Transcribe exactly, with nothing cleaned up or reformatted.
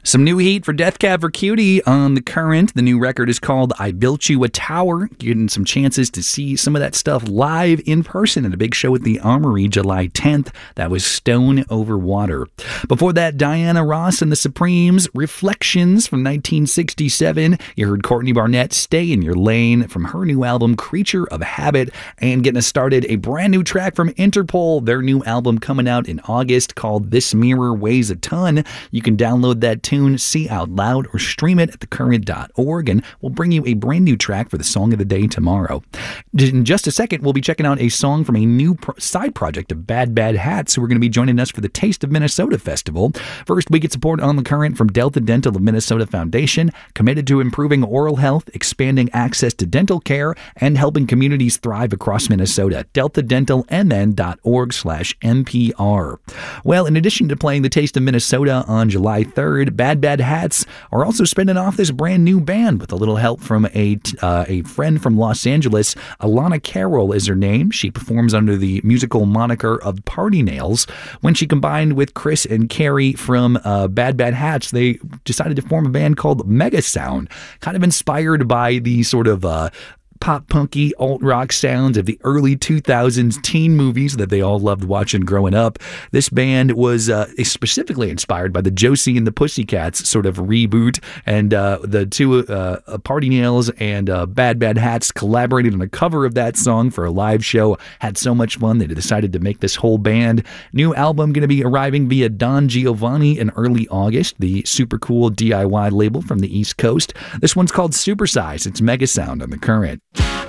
Some new heat for Death Cab for Cutie on The Current. The new record is called I Built You a Tower. Getting some chances to see some of that stuff live in person at a big show at the Armory July tenth. That was Stone Over Water. Before that, Diana Ross and the Supremes, Reflections from nineteen sixty-seven. You heard Courtney Barnett, Stay in Your Lane from her new album, Creature of Habit. And getting us started, a brand new track from Interpol, their new album coming out in August called This Mirror Weighs a Ton. You can download that tune, see out loud, or stream it at the current dot org, and we'll bring you a brand new track for the Song of the Day tomorrow. In just a second, we'll be checking out a song from a new pro- side project of Bad Bad Hats, who are going to be joining us for the Taste of Minnesota Festival. First, we get support on The Current from Delta Dental of Minnesota Foundation, committed to improving oral health, expanding access to dental care, and helping communities thrive across Minnesota. delta dental m n dot org slash n p r. Well, in addition to playing the Taste of Minnesota on July third, Bad Bad Hats are also spinning off this brand new band with a little help from a uh, a friend from Los Angeles. Alana Carroll is her name. She performs under the musical moniker of Party Nails. When she combined with Chris and Carrie from uh, Bad Bad Hats, they decided to form a band called Mega Sound, kind of inspired by the sort of uh, pop-punky alt-rock sounds of the early two thousands teen movies that they all loved watching growing up. This band was uh, specifically inspired by the Josie and the Pussycats sort of reboot, and uh, the two uh, Party Nails and uh, Bad Bad Hats collaborated on a cover of that song for a live show. Had so much fun, they decided to make this whole band. New album going to be arriving via Don Giovanni in early August, the super cool D I Y label from the East Coast. This one's called Supersize. It's Mega Sound on The Current.